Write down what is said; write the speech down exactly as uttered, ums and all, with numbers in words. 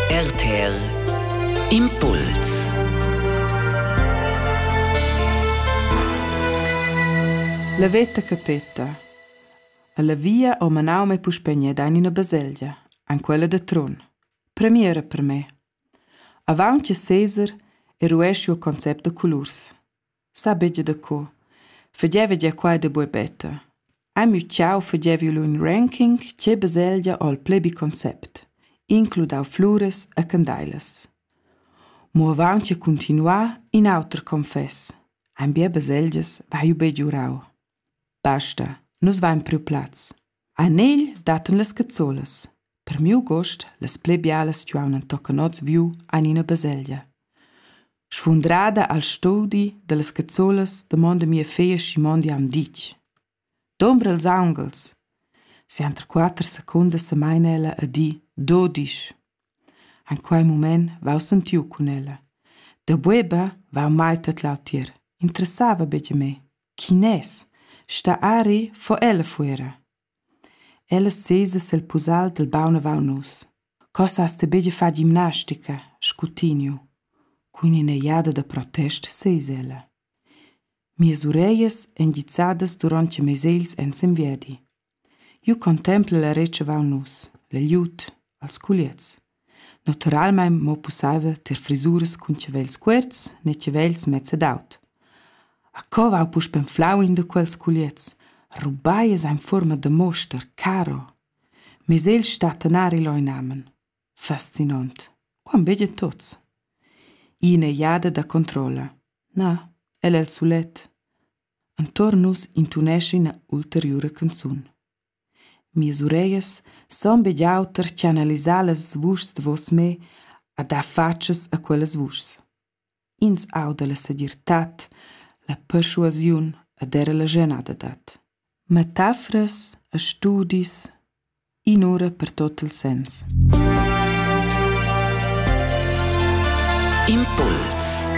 R T R Impuls. La veta capetta. Alla via ho manau me puspegna dain in a baselgia, an quella de tron. Premiera per me. Avanti Cesar eruesci il concept de colors. Sa beggia da co. Fageva già qua de bue beta. A miu ciao fageva un ranking che baselgia ho il plebi concept, includau flores e candailas. Mo avanti continua in auter confess. An bia baselgias va ju be giurau. Basta, nus vain priu plaz. A negl daten las cazzolas. Per miu gost, las plebialas giuaunan toccanots viu an ina baselgia. Sfundrada al studi de las cazzolas demonda mia feia schimondi am dic. D'ombra als angels. Si antre quattro secundas se maina ella a di dodisch. An quai moment vau sentiu cun ella. De bueba vau mai tat lautier. Interessava bege me. Chines? Sta ari fo ella fuera. Ella sesa sel pusal del bauna vau nus. Cosa has te bege fa gimnastica, scutinio. Cun ina iada da protest sesa ella. Mias ureias engizzadas durante mes eils en sem viedi. Ju contempla la reccia vau nus, la liut, als culiets. Naturalmein mo pusaiva ter frisuras cun cevels querts, ne cevels mezza d'aut. A co vau puspen flau in de quels culiets, rubaias in forma de moster, caro. Mes eils statanari lo inamen. Fascinant. Quam bege tots. Ina iada da controlla. Na, el el sulet. Antornus intunesce ina ulteriore canzun. Mias ureias son begiauter c'analisar las vuschs de vos me a da faces a quellas vuschs. Ins auda la sagirtat, la persuasion ad era la genada dat. Metaforas a studis in ora per tot il sens. Impuls.